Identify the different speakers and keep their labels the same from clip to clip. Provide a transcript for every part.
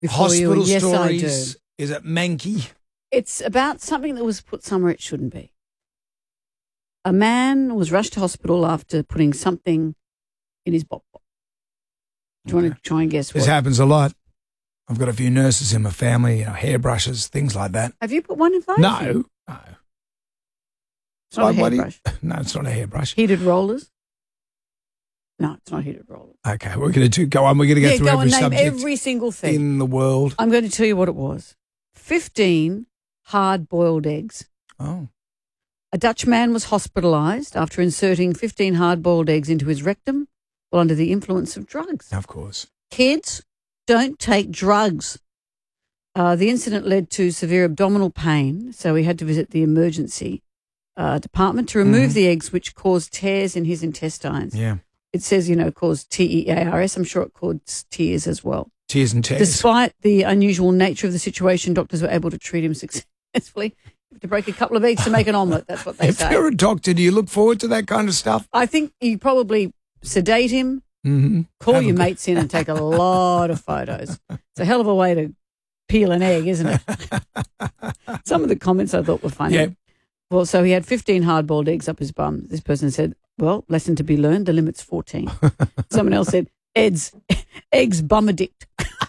Speaker 1: before you.
Speaker 2: Hospital
Speaker 1: Yes,
Speaker 2: stories.
Speaker 1: I do.
Speaker 2: Is it manky?
Speaker 1: It's about something that was put somewhere it shouldn't be. A man was rushed to hospital after putting something in his bop. Do you want to try and guess
Speaker 2: This
Speaker 1: what?
Speaker 2: happens a lot. I've got a few nurses in my family, hairbrushes, things like that.
Speaker 1: Have you put one of those?
Speaker 2: No.
Speaker 1: It's not a
Speaker 2: Why do you-
Speaker 1: hairbrush.
Speaker 2: No, it's not a hairbrush.
Speaker 1: Heated rollers? No, it's not heated rollers.
Speaker 2: Okay, we're going to go on. We're going to go through
Speaker 1: go
Speaker 2: every
Speaker 1: and name
Speaker 2: subject
Speaker 1: every single thing.
Speaker 2: in the world.
Speaker 1: I'm going to tell you what it was. 15 hard-boiled eggs.
Speaker 2: Oh.
Speaker 1: A Dutch man was hospitalised after inserting 15 hard-boiled eggs into his rectum while under the influence of drugs.
Speaker 2: Of course.
Speaker 1: Kids, don't take drugs. The incident led to severe abdominal pain, so he had to visit the emergency department to remove the eggs, which caused tears in his intestines.
Speaker 2: Yeah.
Speaker 1: It says, caused TEARS. I'm sure it caused tears as well.
Speaker 2: Tears and tears.
Speaker 1: Despite the unusual nature of the situation, doctors were able to treat him successfully. You have to break a couple of eggs to make an omelette. That's what they
Speaker 2: If
Speaker 1: say.
Speaker 2: you're a doctor, do you look forward to that kind of stuff?
Speaker 1: I think you probably sedate him, call
Speaker 2: Have a
Speaker 1: your
Speaker 2: good-
Speaker 1: mates in and take a lot of photos. It's a hell of a way to peel an egg, isn't it? Some of the comments I thought were funny.
Speaker 2: Yeah.
Speaker 1: Well, so he had 15 hard-boiled eggs up his bum. This person said, well, lesson to be learned, the limit's 14. Someone else said, eggs bum addict.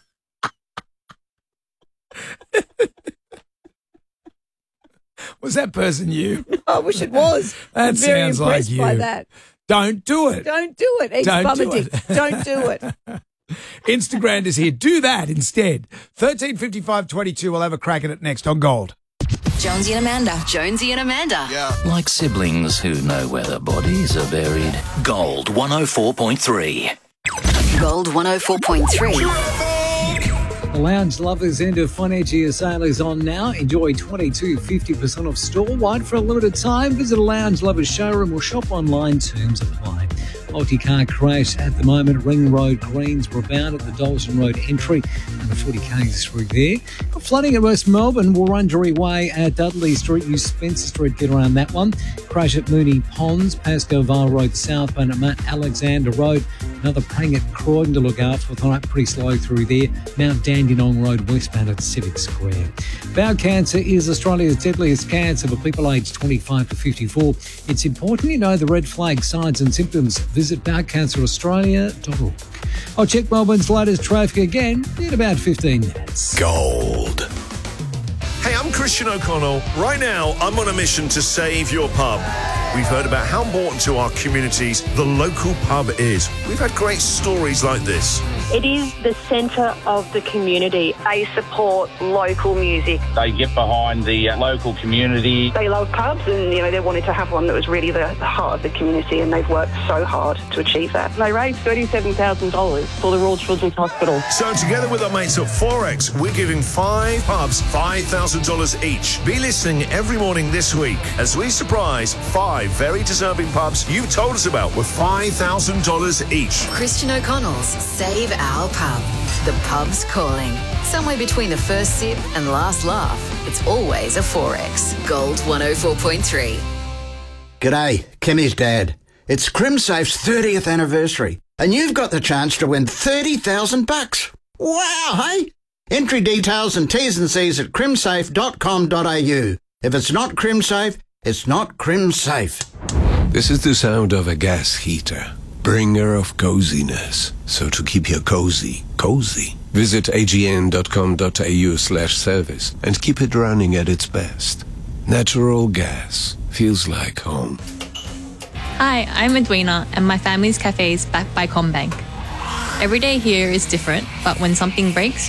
Speaker 2: Was that person you?
Speaker 1: I wish it was.
Speaker 2: That
Speaker 1: I'm very
Speaker 2: sounds like
Speaker 1: impressed
Speaker 2: you.
Speaker 1: by that.
Speaker 2: Don't do it.
Speaker 1: Don't do it. Eggs
Speaker 2: Don't
Speaker 1: bum
Speaker 2: do
Speaker 1: addict.
Speaker 2: it.
Speaker 1: Don't do it.
Speaker 2: Instagram is here. Do that instead. 135522. We'll have a crack at it next on Gold.
Speaker 3: Jonesy and Amanda. Jonesy and Amanda.
Speaker 4: Yeah.
Speaker 5: Like siblings who know where their bodies are buried. Gold 104.3.
Speaker 3: Gold 104.3.
Speaker 6: The Lounge Lovers end of Financial sale is on now. Enjoy 50% off store-wide for a limited time. Visit a Lounge Lovers showroom or shop online. Terms apply. Multi-car crash at the moment. Ring Road Greens rebound at the Dalton Road entry. Number 40k is through there. Got flooding at West Melbourne. Wurundjeri Way at Dudley Street. Use Spencer Street. Get around that one. Crash at Mooney Ponds. Pascoe Vale Road southbound at Mount Alexander Road. Another praying at Croydon to look after. With all right, pretty slow through there. Mount Dandenong Road westbound at Civic Square. Bowel cancer is Australia's deadliest cancer for people aged 25 to 54. It's important you know the red flag signs and symptoms. Visit bowelcanceraustralia.org. I'll check Melbourne's latest traffic again in about 15 minutes.
Speaker 4: Gold. Hey, I'm Christian O'Connell. Right now, I'm on a mission to save your pub. We've heard about how important to our communities the local pub is. We've had great stories like this.
Speaker 7: It is the centre of the community. They support local music.
Speaker 8: They get behind the local community.
Speaker 7: They love pubs and, they wanted to have one that was really the heart of the community, and they've worked so hard to achieve that. They raised $37,000 for the Royal Children's Hospital.
Speaker 4: So together with our mates at Forex, we're giving 5 pubs $5,000 each. Be listening every morning this week as we surprise 5 very deserving pubs you've told us about with $5,000 each.
Speaker 3: Christian O'Connell's Save Our Pub. The pub's calling. Somewhere between the first sip and last laugh, it's always a Forex. Gold 104.3.
Speaker 9: G'day, Kimmy's dad. It's CrimSafe's 30th anniversary, and you've got the chance to win $30,000. Wow, hey? Entry details and T's and C's at crimsafe.com.au. If it's not CrimSafe, it's not CrimSafe.
Speaker 10: This is the sound of a gas heater, bringer of coziness. So to keep your cozy, visit agn.com.au/service and keep it running at its best. Natural gas feels like home.
Speaker 11: Hi, I'm Edwina, and my family's cafe is backed by CommBank. Every day here is different, but when something breaks,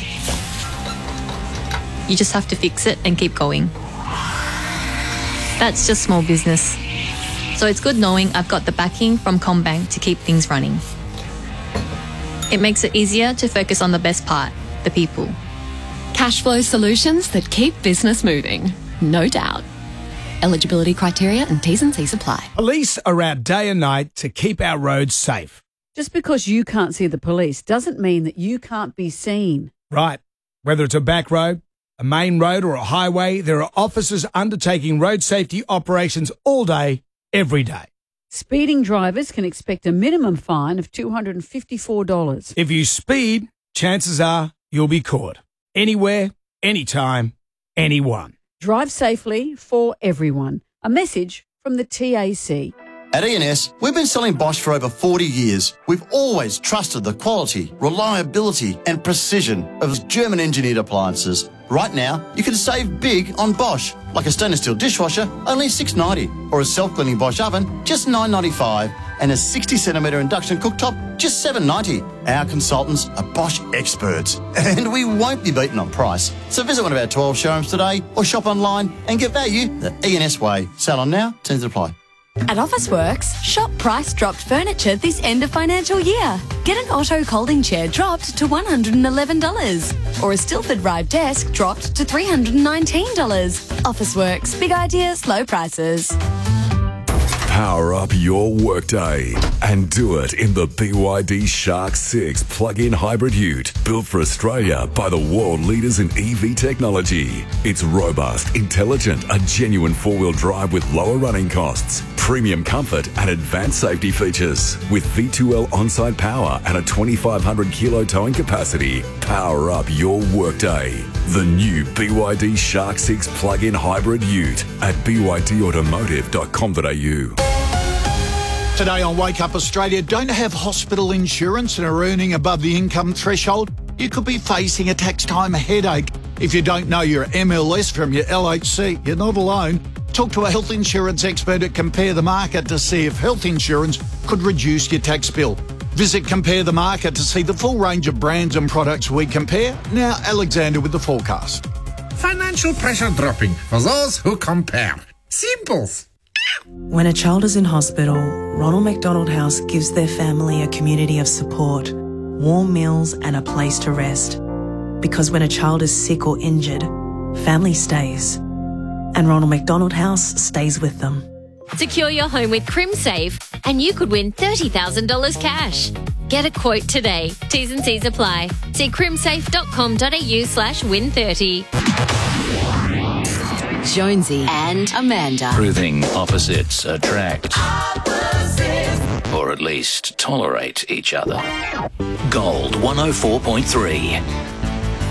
Speaker 11: you just have to fix it and keep going. That's just small business. So it's good knowing I've got the backing from CommBank to keep things running. It makes it easier to focus on the best part, the people.
Speaker 12: Cash flow solutions that keep business moving, no doubt. Eligibility criteria and T's and C's apply.
Speaker 2: Police are out day and night to keep our roads safe.
Speaker 1: Just because you can't see the police doesn't mean that you can't be seen.
Speaker 2: Right. Whether it's a back road, a main road or a highway, there are officers undertaking road safety operations all day, every day.
Speaker 1: Speeding drivers can expect a minimum fine of $254.
Speaker 2: If you speed, chances are you'll be caught. Anywhere, anytime, anyone.
Speaker 1: Drive safely for everyone. A message from the TAC.
Speaker 13: At ENS, we've been selling Bosch for over 40 years. We've always trusted the quality, reliability and precision of German-engineered appliances. Right now, you can save big on Bosch, like a stainless steel dishwasher, only $6.90, or a self-cleaning Bosch oven, just $9.95, and a 60cm induction cooktop, just $7.90. Our consultants are Bosch experts, and we won't be beaten on price. So visit one of our 12 showrooms today, or shop online and get value the ENS way. Sale on now, terms apply.
Speaker 14: At Officeworks, shop price dropped furniture this end of financial year. Get an Otto Colding chair dropped to $111, or a Stilford Rive desk dropped to $319. Officeworks, big ideas, low prices.
Speaker 15: Power up your workday and do it in the BYD Shark 6 plug-in hybrid ute, built for Australia by the world leaders in EV technology. It's robust, intelligent, a genuine four-wheel drive with lower running costs, premium comfort and advanced safety features. With V2L on-site power and a 2,500 kilo towing capacity, power up your workday. The new BYD Shark 6 plug-in hybrid ute at bydautomotive.com.au.
Speaker 16: Today on Wake Up Australia, don't have hospital insurance and are earning above the income threshold? You could be facing a tax time headache. If you don't know your MLS from your LHC, you're not alone. Talk to a health insurance expert at Compare the Market to see if health insurance could reduce your tax bill. Visit Compare the Market to see the full range of brands and products we compare. Now, Alexander with the forecast.
Speaker 17: Financial pressure dropping for those who compare. Simples.
Speaker 18: When a child is in hospital, Ronald McDonald House gives their family a community of support, warm meals and a place to rest. Because when a child is sick or injured, family stays. And Ronald McDonald House stays with them.
Speaker 19: Secure your home with CrimSafe and you could win $30,000 cash. Get a quote today. T's and C's apply. See crimsafe.com.au/win30.
Speaker 3: Jonesy and Amanda.
Speaker 5: Proving opposites attract. Or at least tolerate each other. Gold 104.3.